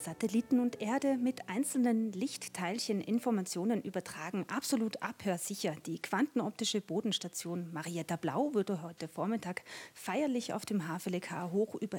Satelliten und Erde mit einzelnen Lichtteilchen Informationen übertragen. Absolut abhörsicher. Die quantenoptische Bodenstation Marietta Blau wurde heute Vormittag feierlich auf dem HVLK hoch über